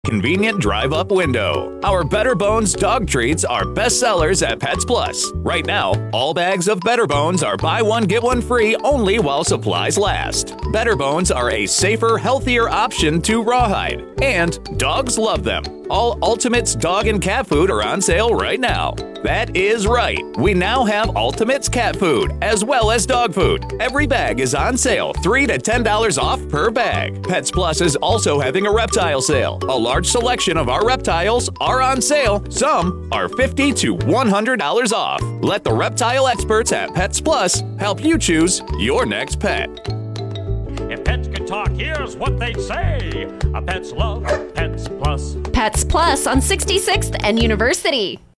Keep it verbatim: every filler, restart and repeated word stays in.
convenient drive-up window. Our Better Bones dog treats are best sellers at Pets Plus. Right now, all bags of Better Bones are buy one, get one free only while supplies last. Better Bones are a safer, healthier option to rawhide, and dogs love them. All Ultimates dog and cat food are on sale right now. That is right. We now have Ultimates cat food as well as dog food. Every bag is on sale, three to ten dollars off per bag. Pets Plus is also having a reptile sale. A large selection of our reptiles are on sale. Some are fifty to one hundred dollars off. Let the reptile experts at Pets Plus help you choose your next pet. If pets could talk, here's what they'd say. A pets love Pets Plus. Pets Plus on sixty-sixth and University.